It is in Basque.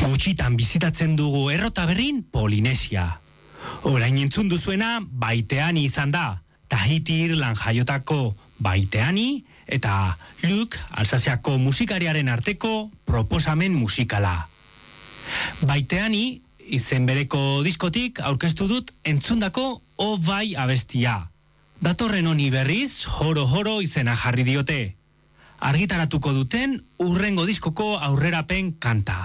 Gutxitan bizitatzen dugu errota berrin Polinesia. Orain entzun duzuena Baiteani izan da. Tahiti Irlan jaiotako Baiteani eta Luke Alsaziako musikariaren arteko proposamen musikala. Baiteani izen bereko diskotik aurkeztu dut entzundako O Bai abestia. Datorren honi berriz Joro izena jarri diote. Argitaratuko duten hurrengo diskoko aurrerapen kanta.